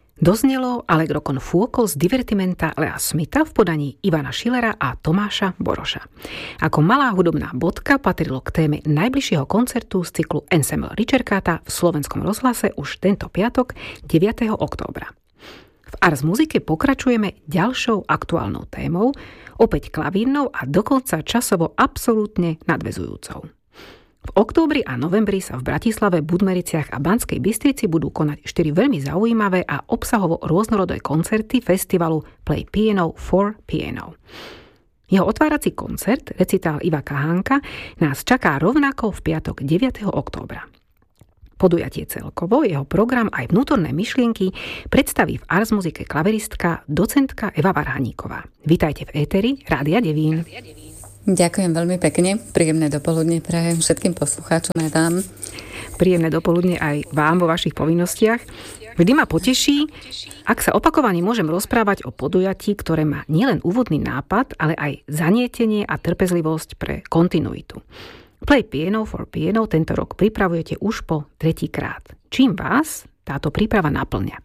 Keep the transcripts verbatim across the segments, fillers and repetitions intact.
Doznelo Allegro con fuoco z divertimenta Lea Smitha v podaní Ivana Schillera a Tomáša Boroša. Ako malá hudobná bodka patrilo k téme najbližšieho koncertu z cyklu Ensemble Ricercata v Slovenskom rozhlase už tento piatok deviateho októbra. V Ars Musike pokračujeme ďalšou aktuálnou témou, opäť klavírnou a dokonca časovo absolútne nadväzujúcou. V októbri a novembri sa v Bratislave, Budmericiach a Banskej Bystrici budú konať štyri veľmi zaujímavé a obsahovo rôznorodé koncerty festivalu Play Piano for Piano. Jeho otvárací koncert, recitál Iva Kahánka, nás čaká rovnako v piatok deviateho októbra. Podujatie celkovo, jeho program aj vnútorné myšlienky predstaví v Ars Musike klaviristka, docentka Eva Varhaníková. Vitajte v éteri Rádia Devín. Ďakujem veľmi pekne. Príjemné dopoludne prajem všetkým poslucháčom aj vám. Príjemné dopoludne aj vám vo vašich povinnostiach. Vždy ma poteší, ak sa opakovane môžem rozprávať o podujatí, ktoré má nielen úvodný nápad, ale aj zanietenie a trpezlivosť pre kontinuitu. Play Piano for Piano tento rok pripravujete už po tretíkrát. Čím vás táto príprava naplňa?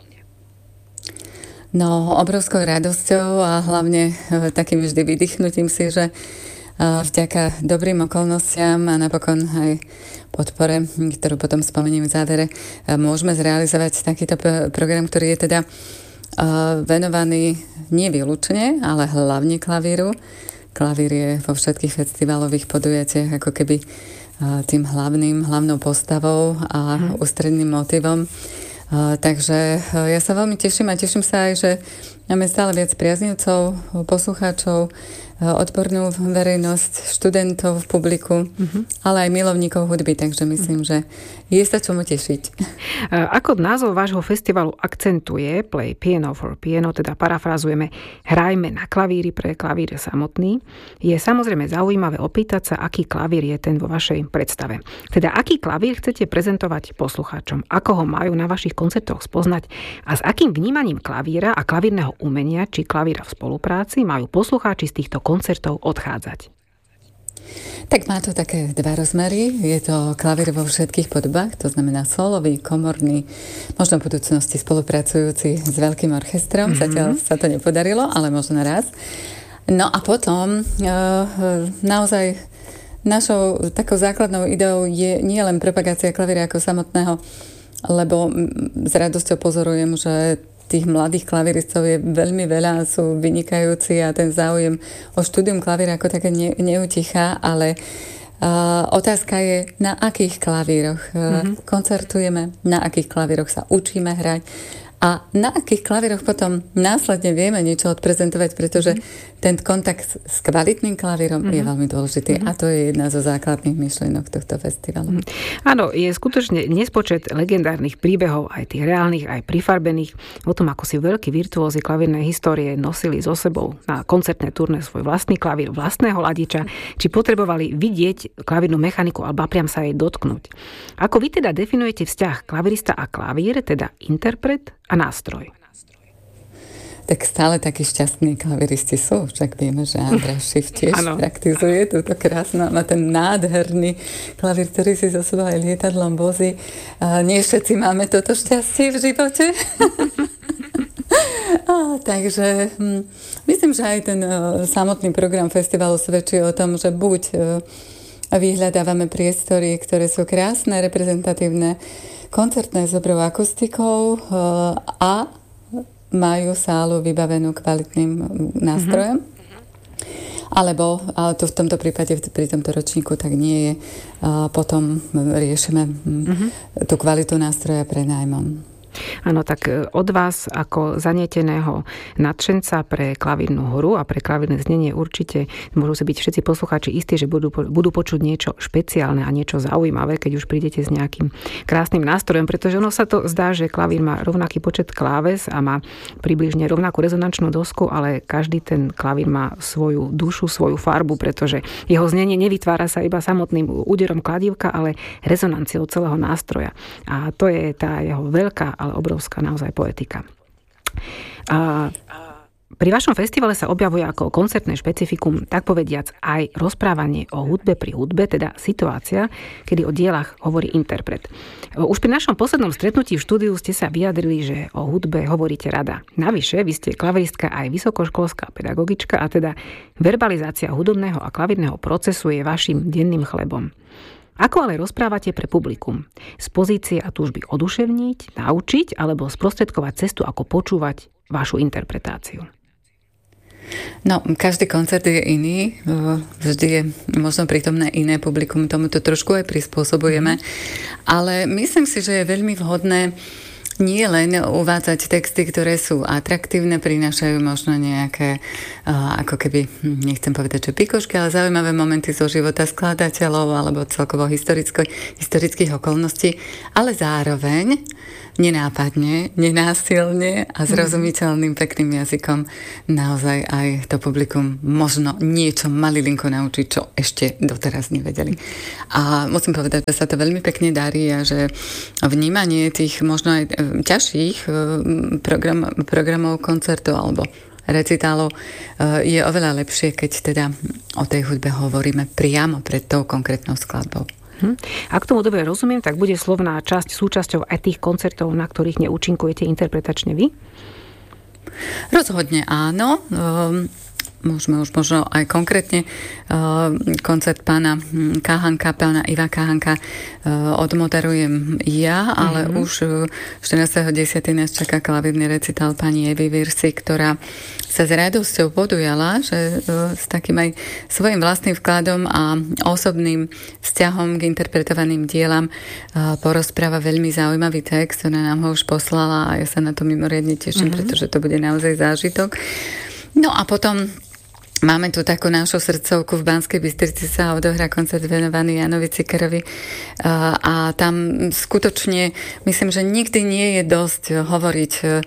No, obrovskou radosťou a hlavne takým vždy vydýchnutím si, že vďaka dobrým okolnostiam a napokon aj podpore, ktorú potom spomeniem v závere, môžeme zrealizovať takýto program, ktorý je teda venovaný nie výlučne, ale hlavne klavíru. Klavír je vo všetkých festivalových podujatiach ako keby tým hlavným, hlavnou postavou a hmm. ústredným motivom. Uh, takže uh, ja sa veľmi teším a teším sa aj, že máme stále viac priaznivcov, poslucháčov, uh, odbornú verejnosť, študentov v publiku, uh-huh. ale aj milovníkov hudby, takže myslím, uh-huh. že je sa čomu tešiť. Uh, ako názov vášho festivalu akcentuje Play Piano for Piano, teda parafrazujeme Hrajme na klavíri pre klavír samotný, je samozrejme zaujímavé opýtať sa, aký klavír je ten vo vašej predstave. Teda aký klavír chcete prezentovať poslucháčom, ako ho majú na vašich koncertoch spoznať a s akým vnímaním klavíra a klavírneho umenia či klavíra v spolupráci majú poslucháči z týchto koncertov odchádzať? Tak má to také dva rozmery. Je to klavír vo všetkých podobách, to znamená solový, komorný, možno v budúcnosti spolupracujúci s veľkým orchestrom. Mm-hmm. Zatiaľ sa to nepodarilo, ale možno raz. No a potom e, naozaj našou takou základnou ideou je nie len propagácia klavíra ako samotného, lebo s radosťou pozorujem, že tých mladých klaviristov je veľmi veľa, sú vynikajúci a ten záujem o štúdium klavíra ako také ne, neutichá, ale uh, otázka je, na akých klavíroch uh, mm-hmm. koncertujeme, na akých klavíroch sa učíme hrať a na akých klavíroch potom následne vieme niečo odprezentovať, pretože mm-hmm. ten kontakt s kvalitným klavírom mm-hmm. je veľmi dôležitý mm-hmm. a to je jedna zo základných myšlienok tohto festivalu. Mm-hmm. Áno, je skutočne nespočet legendárnych príbehov, aj tých reálnych, aj prifarbených, o tom, ako si veľkí virtuózi klavírnej histórie nosili so sebou na koncertné turné svoj vlastný klavír, vlastného ladiča, či potrebovali vidieť klavírnu mechaniku alebo priam sa jej dotknúť. Ako vy teda definujete vzťah klavirista a klavír, teda interpret a nástroj? Tak stále takí šťastní klaviristi sú. Však vieme, že András Schiff tiež praktizuje túto krásnu, má ten nádherný klavír, ktorý si so sebou aj lietadlom vozí. A nie všetci máme toto šťastie v živote. A, takže hm, myslím, že aj ten uh, samotný program festivalu svedčí o tom, že buď uh, vyhľadávame priestory, ktoré sú krásne, reprezentatívne, koncertné s dobrou akustikou uh, a majú sálu vybavenú kvalitným nástrojom. Mm-hmm. Alebo, ale to v tomto prípade, pri tomto ročníku tak nie je, uh, potom riešime mm-hmm. tú kvalitu nástroja prenájmom. Áno, tak od vás ako zanieteného nadšenca pre klavírnu hru a pre klavírne znenie určite môžu si byť všetci poslucháči istí, že budú, budú počuť niečo špeciálne a niečo zaujímavé, keď už prídete s nejakým krásnym nástrojom, pretože ono sa to zdá, že klavír má rovnaký počet kláves a má približne rovnakú rezonančnú dosku, ale každý ten klavír má svoju dušu, svoju farbu, pretože jeho znenie nevytvára sa iba samotným úderom kladívka, ale rezonanciou celého nástroja. A to je tá jeho veľká, ale obrovská naozaj poetika. A Pri vašom festivale sa objavuje ako koncertné špecifikum, tak povediac, aj rozprávanie o hudbe pri hudbe, teda situácia, kedy o dielach hovorí interpret. Už pri našom poslednom stretnutí v štúdiu ste sa vyjadrili, že o hudbe hovoríte rada. Navyše, vy ste klaviristka aj vysokoškolská pedagogička a teda verbalizácia hudobného a klavírneho procesu je vašim denným chlebom. Ako ale rozprávate pre publikum? Z pozície a túžby oduševniť, naučiť alebo sprostredkovať cestu, ako počúvať vašu interpretáciu? No, každý koncert je iný, vždy je možno prítomné iné publikum, tomuto trošku aj prispôsobujeme, ale myslím si, že je veľmi vhodné nie len uvádzať texty, ktoré sú atraktívne, prinášajú možno nejaké, ako keby, nechcem povedať, že pikošky, ale zaujímavé momenty zo života skladateľov alebo celkovo historických okolností, ale zároveň nenápadne, nenásilne a zrozumiteľným pekným jazykom naozaj aj to publikum možno niečo malilinko naučiť, čo ešte doteraz nevedeli. A musím povedať, že sa to veľmi pekne darí a že vnímanie tých možno aj ťažších program, programov, koncertov alebo recitálov je oveľa lepšie, keď teda o tej hudbe hovoríme priamo pred tou konkrétnou skladbou. Ak tomu dobre rozumiem, tak bude slovná časť súčasťou aj tých koncertov, na ktorých neúčinkujete interpretačne vy? Rozhodne áno. Môžeme už možno aj konkrétne koncert pána Káhanka, pána Iva Káhanka odmoderujem ja, ale mm-hmm. už štrnásteho októbra nás čaká klavírny recitál pani Evy Virsi, ktorá sa s radosťou podujala, že s takým aj svojím vlastným vkladom a osobným vzťahom k interpretovaným dielam porozpráva veľmi zaujímavý text, ona nám ho už poslala a ja sa na to mimoriadne teším, mm-hmm. pretože to bude naozaj zážitok. No a potom máme tu takú našu srdcovku v Banskej Bystrici, sa odohrá koncert venovaný Jánovi Cikerovi a, a tam skutočne myslím, že nikdy nie je dosť hovoriť uh,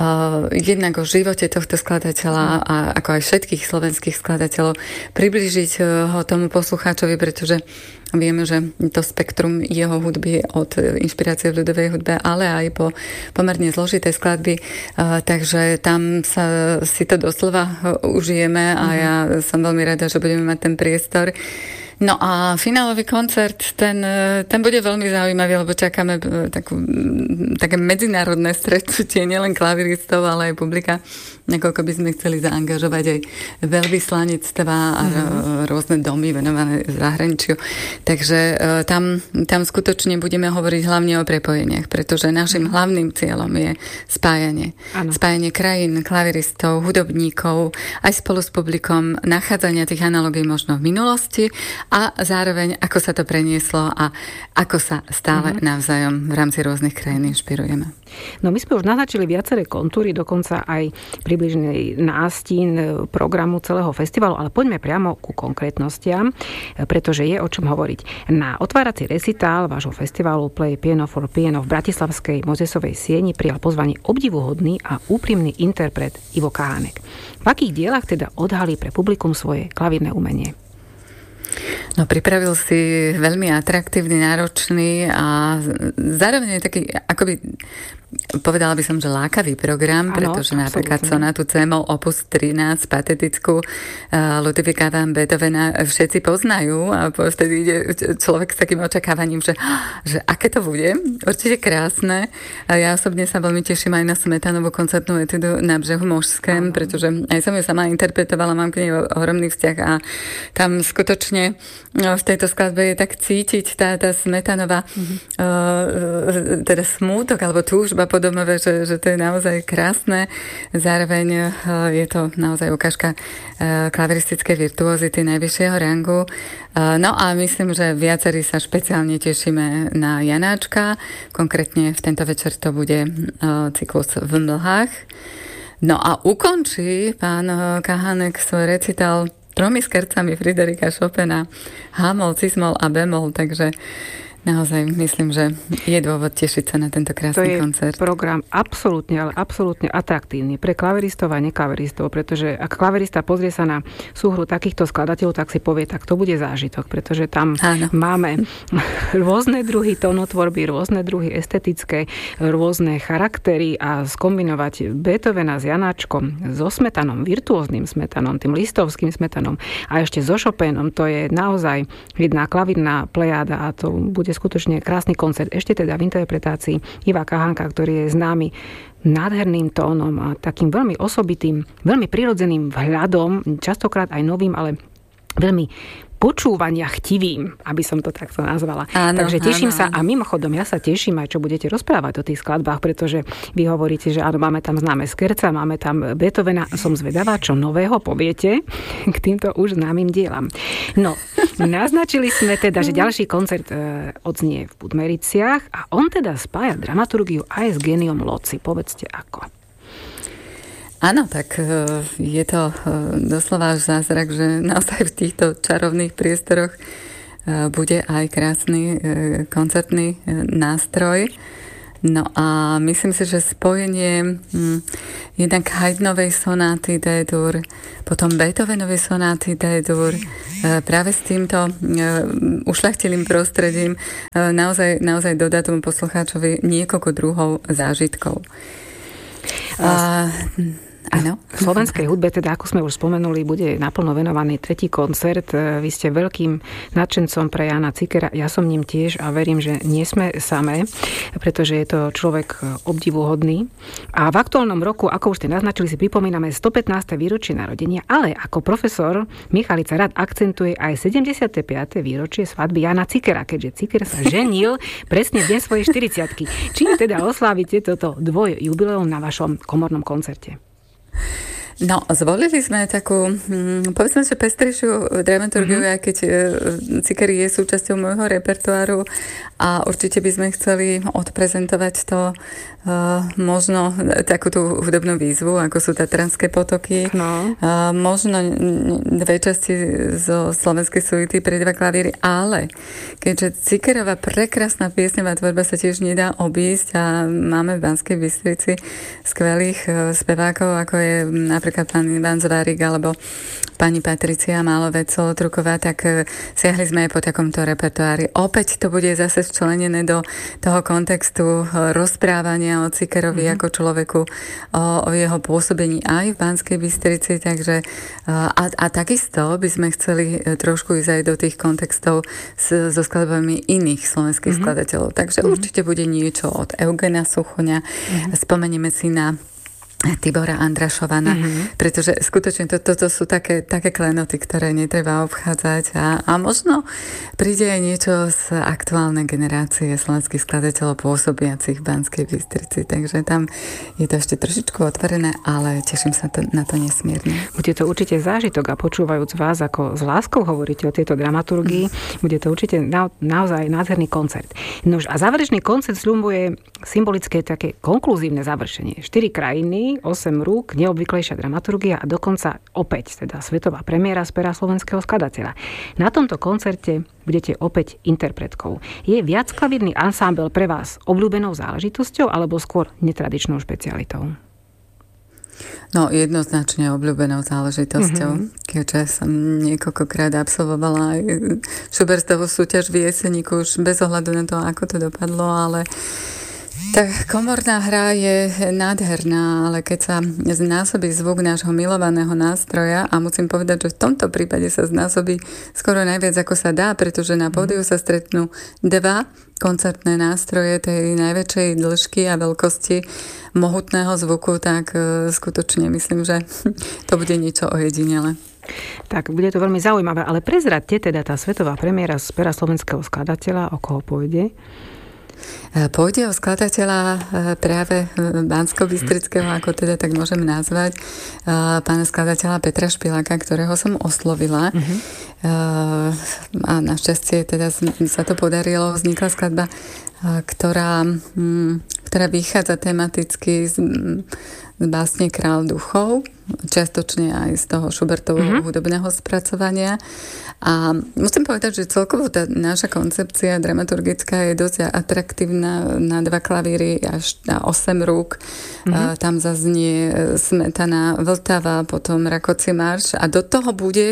jednak o živote tohto skladateľa a ako aj všetkých slovenských skladateľov, priblížiť uh, ho tomu poslucháčovi, pretože vieme, že to spektrum jeho hudby od inšpirácie v ľudovej hudbe, ale aj po pomerne zložité skladby, takže tam sa si to doslova užijeme a ja som veľmi rada, že budeme mať ten priestor. No a finálový koncert, ten, ten bude veľmi zaujímavý, lebo čakáme takú, také medzinárodné stretnutie, nielen klaviristov, ale aj publika, nakoľko by sme chceli zaangažovať aj veľvyslanectvá a mm-hmm. rôzne domy venované zahraničiu. Takže tam, tam skutočne budeme hovoriť hlavne o prepojeniach, pretože našim hlavným cieľom je spájanie. Ano. Spájanie krajín, klaviristov, hudobníkov, aj spolu s publikom, nachádzania tých analógií možno v minulosti a zároveň ako sa to prenieslo a ako sa stále mm-hmm. navzájom v rámci rôznych krajín inšpirujeme. No my sme už naznačili viaceré kontúry, dokonca aj približný nástin programu celého festivalu, ale poďme priamo ku konkrétnostiam, pretože je o čom hovoriť. Na otvárací recitál vášho festivalu Play Piano for Piano v bratislavskej Mojzesovej sieni prijal pozvanie obdivuhodný a úprimný interpret Ivo Káhanek. V akých dielach teda odhalí pre publikum svoje klavírne umenie? No, pripravil si veľmi atraktívny, náročný a zároveň taký, akoby, povedala by som, že lákavý program, pretože ano, napríklad sonátu C-moll opus trinásť, patetickú uh, Ludvíka van Beethovena všetci poznajú a vtedy ide človek s takým očakávaním, že, že aké to bude. Určite krásne. A ja osobne sa veľmi teším aj na Smetanovú koncertnú etudu na Břehu mořském, pretože aj som ju sama interpretovala, mám k nej ohromný vzťah a tam skutočne no, v tejto skladbe je tak cítiť tá, tá Smetanová mm-hmm. uh, teda smútok alebo túžba po domove, že, že to je naozaj krásne. Zároveň uh, je to naozaj ukážka uh, klaviristickej virtuozity najvyššieho rangu. Uh, no a myslím, že viacerí sa špeciálne tešíme na Janáčka. Konkrétne v tento večer to bude uh, cyklus V mlhách. No a ukončí pán Káhanek svoj recital tromi skercami Friderika Chopina, H-moll, cis-moll a B-moll, takže naozaj myslím, že je dôvod tešiť sa na tento krásny koncert. To je program absolútne, ale absolútne atraktívny pre klaveristov a neklaveristov, pretože ak klaverista pozrie sa na súhru takýchto skladateľov, tak si povie, tak to bude zážitok, pretože tam Áno. máme rôzne druhy tónotvorby, rôzne druhy estetické, rôzne charaktery a skombinovať Beethovena s Janáčkom, so Smetanom, virtuóznym Smetanom, tým listovským Smetanom a ešte so Chopénom, to je naozaj jedna klavírna plejáda a to bude skutočne krásny koncert. Ešte teda v interpretácii Iva Kahánka, ktorý je známy nádherným tónom a takým veľmi osobitým, veľmi prirodzeným vhľadom, častokrát aj novým, ale veľmi počúvania chtivým, aby som to takto nazvala. Áno, Takže teším áno, sa áno. a mimochodom ja sa teším aj, čo budete rozprávať o tých skladbách, pretože vy hovoríte, že áno, máme tam známe Skerca, máme tam Beethovena, som zvedavá, čo nového poviete k týmto už známym dielam. No, naznačili sme teda, že ďalší koncert e, odznie v Budmericiach a on teda spája dramaturgiu aj s géniom Loci. Povedzte ako. Áno, tak je to doslova až zázrak, že naozaj v týchto čarovných priestoroch bude aj krásny koncertný nástroj. No a myslím si, že spojenie jednak Haydnovej sonáty D-dur, potom Beethovenovej sonáty D-dur, práve s týmto ušľachtilým prostredím naozaj, naozaj dodá tomu poslucháčovi niekoľko druhov zážitkov. A, Áno. V slovenskej hudbe, teda ako sme už spomenuli, bude naplno venovaný tretí koncert. Vy ste veľkým nadšencom pre Jána Cikera. Ja som ním tiež a verím, že nie sme samé, pretože je to človek obdivuhodný. A v aktuálnom roku, ako už ste naznačili, si pripomíname stopätnáste výročie narodenia, ale ako profesor Michalica rád akcentuje aj sedemdesiate piate výročie svadby Jána Cikera, keďže Ciker sa ženil presne v deň svojej štyridsiatky. Čím teda oslávite toto dvojjubileum na vašom komornom koncerte? No, zvolili sme takú, povedzme, že pestrejšiu dramaturgiu, mm-hmm. aj keď Ciker je súčasťou môjho repertoáru a určite by sme chceli odprezentovať to uh, možno takú tú hudobnú výzvu, ako sú Tatranské potoky, no. uh, možno dve časti zo slovenskej suity pre dva klavíry, ale keďže Cikerova prekrásna piesňová tvorba sa tiež nedá obísť a máme v Banskej Bystrici skvelých uh, spevákov, ako je napríklad napríklad pán Ivan Zvárik alebo pani Patricia Málovec-Solotruková, tak siahli sme aj po takomto repertoári. Opäť to bude zase včlenené do toho kontextu rozprávania o Cikerovi mm-hmm. ako človeku, o, o jeho pôsobení aj v Banskej Bystrici, takže a, a takisto by sme chceli trošku ísť aj do tých kontextov s, so skladbami iných slovenských mm-hmm. skladateľov. Takže mm-hmm. určite bude niečo od Eugena Suchoňa. Mm-hmm. Spomenieme si na Tibora Andrašovana, mm-hmm. pretože skutočne to, toto sú také, také klenoty, ktoré netreba obchádzať a, a možno príde aj niečo z aktuálnej generácie slovenských skladateľov pôsobiacich v Banskej Bystrici, takže tam je to ešte trošičku otvorené, ale teším sa to, na to nesmierne. Bude to určite zážitok a počúvajúc vás, ako s láskou hovoríte o tejto dramaturgii, mm. bude to určite na, naozaj nádherný koncert. Nož a záverečný koncert sľubuje symbolické také konkluzívne završenie. Štyri krajiny, osem rúk, neobvyklejšia dramaturgia a dokonca opäť teda svetová premiéra z pera slovenského skladateľa. Na tomto koncerte budete opäť interpretkou. Je viacklavírny ansámbel pre vás obľúbenou záležitosťou alebo skôr netradičnou špecialitou? No, jednoznačne obľúbenou záležitosťou. Mm-hmm. Keďže som niekoľkokrát absolvovala aj Schubertovú súťaž v Jeseníku, už bez ohľadu na to, ako to dopadlo, ale tak komorná hra je nádherná, ale keď sa znásobí zvuk nášho milovaného nástroja, a musím povedať, že v tomto prípade sa znásobí skoro najviac, ako sa dá, pretože na pódiu sa stretnú dva koncertné nástroje tej najväčšej dĺžky a veľkosti mohutného zvuku, tak skutočne myslím, že to bude niečo ojedinele. Tak, bude to veľmi zaujímavé, ale prezradte teda tá svetová premiéra z pera slovenského skladateľa, o koho pôjde? Pôjde o skladateľa práve banskobystrického, ako teda tak môžem nazvať, pána skladateľa Petra Špiláka, ktorého som oslovila. Uh-huh. A našťastie teda sa to podarilo. Vznikla skladba, ktorá, ktorá vychádza tematicky z, z básne Král duchov čiastočne aj z toho Schubertovho mm-hmm. hudobného spracovania. A musím povedať, že celkovo tá naša koncepcia dramaturgická je dosť atraktívna na dva klavíry až na osem rúk. Mm-hmm. A tam zaznie Smetana, Vltava, potom Rakoci marš a do toho bude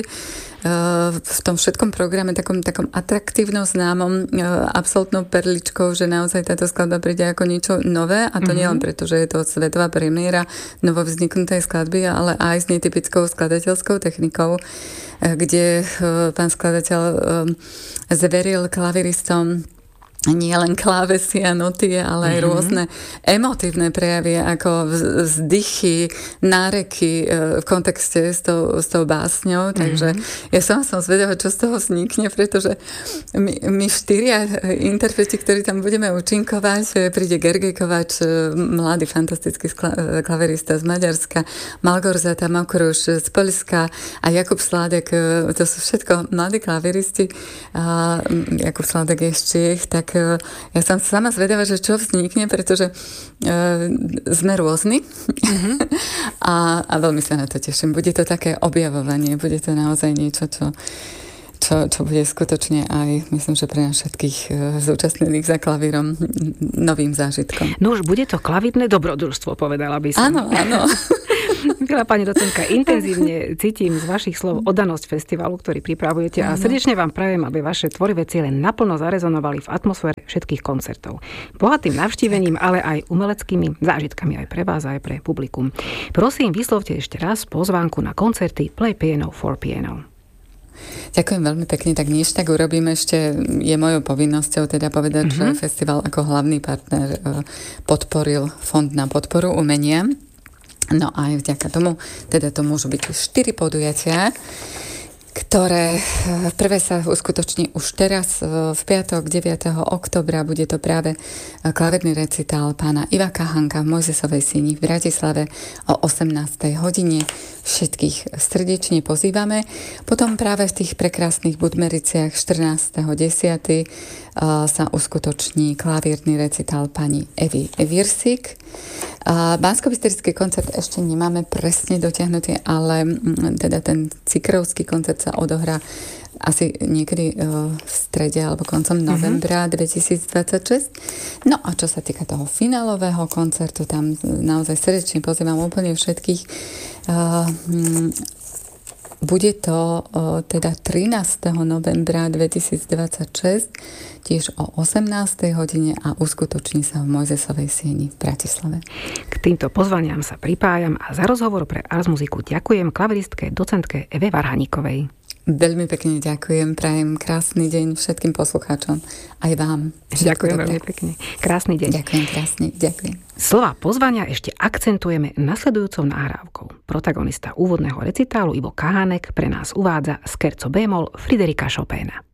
v tom všetkom programe takom, takom atraktívnom známom absolútnou perličkou, že naozaj táto skladba príde ako niečo nové a to mm-hmm. nielen preto, že je to svetová premiéra novovzniknutej skladby, ale aj s netypickou skladateľskou technikou, kde pán skladateľ zveril klaviristom nie len klávesy a noty, ale aj mm-hmm. rôzne emotívne prejavy, ako vzdychy, náreky v kontexte s tou, s tou básňou. Mm-hmm. Takže ja som som zvedavá, čo z toho vznikne, pretože my, my štyria interpreti, ktorí tam budeme účinkovať, príde Gergely Kováč, mladý fantastický klaverista z Maďarska, Malgorzata Mokruš z Poľska a Jakub Sládek, to sú všetko mladí klaveristi. A Jakub Sládek je z Čiech, tak ja som sama zvedavá, že čo vznikne, pretože uh, sme rôzni mm-hmm. a, a veľmi sa na to teším. Bude to také objavovanie, bude to naozaj niečo, čo, čo, čo bude skutočne aj, myslím, že pre nás všetkých uh, zúčastnených za klavírom novým zážitkom. No už bude to klavírne dobrodružstvo, povedala by som. Áno, áno. Milá pani docentka, intenzívne cítim z vašich slov oddanosť festivalu, ktorý pripravujete a srdečne vám prajem, aby vaše tvorivé ciele naplno zarezonovali v atmosfére všetkých koncertov. Bohatým navštívením, ale aj umeleckými zážitkami aj pre vás, aj pre publikum. Prosím, vyslovte ešte raz pozvánku na koncerty Play Piano for Piano. Ďakujem veľmi pekne, tak než tak urobím, ešte je mojou povinnosťou teda povedať, mm-hmm. že festival ako hlavný partner podporil Fond na podporu umenia. No a aj vďaka tomu, teda to môžu byť štyri podujatia, ktoré prvé sa uskutoční už teraz v piatok deviateho októbra. Bude to práve klavírny recitál pána Iva Kahanka v Mojzesovej síni v Bratislave o osemnástej hodine. Všetkých srdečne pozývame. Potom práve v tých prekrásnych Budmericiach štrnásteho desiateho sa uskutoční klavírny recitál pani Evy Virsik. Banskobystrický koncert ešte nemáme presne dotiahnutý, ale teda ten Cikrovský koncert sa odohrá asi niekedy v strede alebo koncom novembra dvetisícdvadsaťšesť. No a čo sa týka toho finálového koncertu, tam naozaj srdečne pozývam úplne všetkých. Bude to teda trinásteho novembra dvetisícdvadsaťšesť, tiež o osemnástej hodine a uskutoční sa v Mojzesovej sieni v Bratislave. K týmto pozvaniam sa pripájam a za rozhovor pre Ars Musicu ďakujem klaviristke docentke Eve Varhaníkovej. Veľmi pekne ďakujem, prajem krásny deň všetkým poslucháčom, aj vám. Ďakujem veľmi pekne. Krásny deň. Ďakujem krásne, ďakujem. Slova pozvania ešte akcentujeme nasledujúcou nahrávkou. Protagonista úvodného recitálu Ivo Kahánek pre nás uvádza skerco bémol Friderika Chopina.